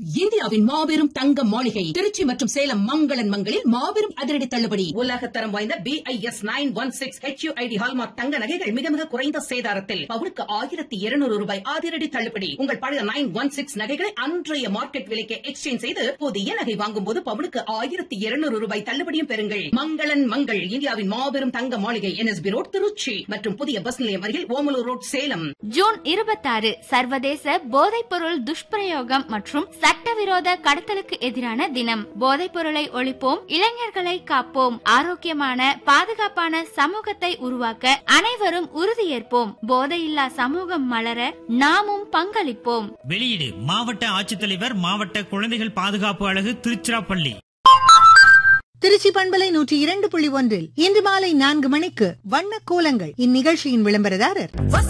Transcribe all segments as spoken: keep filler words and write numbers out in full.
இந்தியாவின் மாபெரும் தங்க மாளிகை திருச்சி மற்றும் சேலம் மங்களன் மங்களில் மாபெரும் அதிரடி தள்ளுபடி. உலக தரம் வாய்ந்த B I S nine one six H you I D hallmark தங்க நகைகள் மிக மிக குறைந்த சேதாரத்தில் பவுனுக்கு ஆயிரத்தி இருநூறு ரூபாய் அதிரடி தள்ளுபடி. உங்கள் பழைய நைன் ஒன் சிக்ஸ் நகைகளை அன்றைய மார்க்கெட் விலைக்கு எக்ஸ்சேஞ்ச் செய்து புதிய நகை வாங்கும் போது பவுனுக்கு ஆயிரத்தி இருநூறு ரூபாய் தள்ளுபடியும் பெறுங்கள். மங்களன் மங்கள் இந்தியாவின் மாபெரும் தங்க மாளிகை N S B road Trichy மற்றும் புதிய பஸ் நிலையம் அருகில் ஓமலூர் ரோட் சேலம். ஜூன் இருபத்தாறு சர்வதேச போதைப்பொருள் துஷ்பிரயோகம் மற்றும் சட்டவிரோத கடத்தலுக்கு எதிரான தினம். போதைப் பொருளை ஒழிப்போம், இளைஞர்களை காப்போம், ஆரோக்கியமான பாதுகாப்பான சமூகத்தை உருவாக்க அனைவரும் உறுதியேற்போம். போதையில்லா சமூகம் மலர நாமும் பங்களிப்போம். வெளியீடு மாவட்ட ஆட்சித்தலைவர், மாவட்ட குழந்தைகள் பாதுகாப்பு அலகு, திருச்சிராப்பள்ளி. திருச்சி பண்பலை நூற்றி இரண்டு புள்ளி ஒன்றில் இன்று மாலை நான்கு மணிக்கு வண்ண கோலங்கள். இந்நிகழ்ச்சியின் விளம்பரதாரர்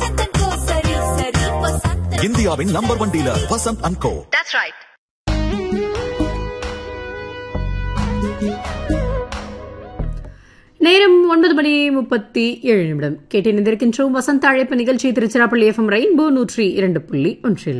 இந்தியாவின் number one dealer Vasanth and கோ. நேரம் ஒன்பது மணி முப்பத்தி ஏழு நிமிடம். கேட்டிருக்கின்றோம் வசந்த அழைப்பு நிகழ்ச்சி திருச்சிராப்பள்ளி எஃப் எம் ரெயின்போ நூற்றி இரண்டு புள்ளி ஒன்றில்.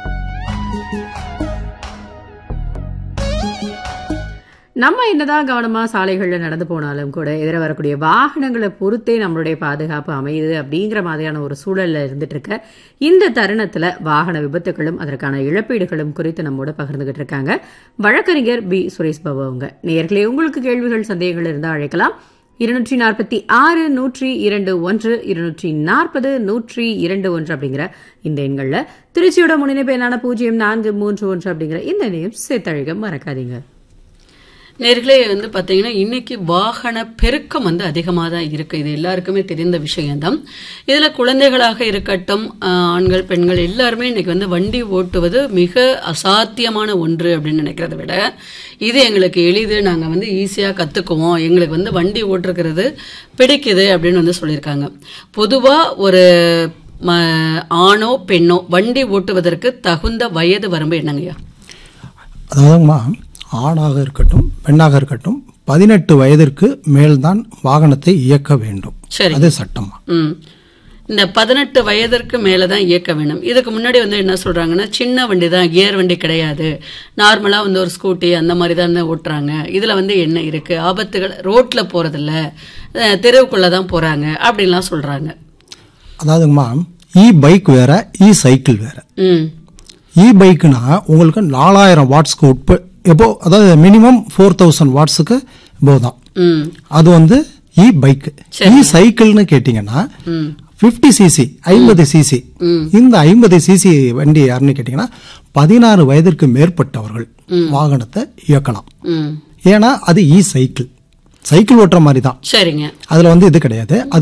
நம்ம என்னதான் கவனமா சாலைகள்ல நடந்து போனாலும் கூட எதிர வரக்கூடிய வாகனங்களை பொறுத்தே நம்மளுடைய பாதுகாப்பு அமையுது அப்படிங்கிற மாதிரியான ஒரு சூழல்ல இருந்துட்டு இருக்க இந்த தருணத்துல வாகன விபத்துகளும் அதற்கான இழப்பீடுகளும் குறித்து நம்மோட பகிர்ந்துகிட்டு இருக்காங்க வழக்கறிஞர் பி சுரேஷ் பாபு. அவங்க நேயர்களே, உங்களுக்கு கேள்விகள் சந்தேகங்கள் இருந்தால் அழைக்கலாம். இருநூற்றி நாற்பத்தி ஆறு நூற்றி இரண்டு ஒன்று இருநூற்றி நாற்பது நூற்றி இரண்டு ஒன்று அப்படிங்கிற இந்த எண்கள்ல திருச்சியோட முன்னிணைப்பு என்னான பூஜ்ஜியம் நான்கு மூன்று ஒன்று அப்படிங்கிற இந்த எண்ணையும் சேர்த்தழிக மறக்காதீங்க. நேர்களே வந்து பாத்தீங்கன்னா இன்னைக்கு வாகன பெருக்கம் வந்து அதிகமாக தான் இருக்கு. இது எல்லாருக்குமே தெரிந்த விஷயம்தான். இதுல குழந்தைகளாக இருக்கட்டும், ஆண்கள் பெண்கள் எல்லாருமே இன்னைக்கு வந்து வண்டி ஓட்டுவது மிக அசாத்தியமான ஒன்று அப்படின்னு நினைக்கிறத விட இது எங்களுக்கு எளிது, நாங்க வந்து ஈஸியா கத்துக்குவோம், எங்களுக்கு வந்து வண்டி ஓட்டுறது பிடிக்குது அப்படின்னு வந்து சொல்லியிருக்காங்க. பொதுவா ஒரு ஆணோ பெண்ணோ வண்டி ஓட்டுவதற்கு தகுந்த வயது வரம்பு என்னங்கய்யா? அதாவதுமா, ஆணாக இருக்கட்டும் பெண்ணாக இருக்கட்டும் பதினெட்டு வயதிற்கு மேல்தான் வாகனத்தை இயக்க வேண்டும். அது சட்டமா? இந்த பதினெட்டு வயதிற்கு மேலதான் இயக்க வேண்டும். இதுக்கு முன்னாடி வந்து என்ன சொல்றாங்கன்னா, சின்ன வண்டி தான், கியர் வண்டி கிடையாது, நார்மலா வந்து ஒரு ஸ்கூட்டி அந்த மாதிரி தான் ஓட்டுறாங்க, இதுல வந்து என்ன இருக்கு, ஆபத்துகள், ரோட்ல போறதில்ல, தெருவுக்குள்ளதான் போறாங்க அப்படின்லாம் சொல்றாங்க. அதாவதுமா, இ பைக் வேற, இ சைக்கிள் வேற. இ பைக்னா உங்களுக்கு நாலாயிரம் வாட்ஸ்க்கு உட்ப எப்போ, அதாவது மினிமம் ஃபோர் தௌசண்ட் வாட்ஸுக்கு போதான். அது வந்து இ பைக். இ சைக்கிள்னு கேட்டீங்கன்னா பிப்டி சிசி ஐம்பது சிசி. இந்த ஐம்பது சிசி வண்டி யாருன்னு கேட்டீங்கன்னா பதினாறு வயதிற்கு மேற்பட்டவர்கள் வாகனத்தை இயக்கலாம். ஏன்னா அது இ சைக்கிள், சைக்கிள் ஓட்டுற மாதிரி தான். சரிங்க. அதுல வந்து இது கிடையாது.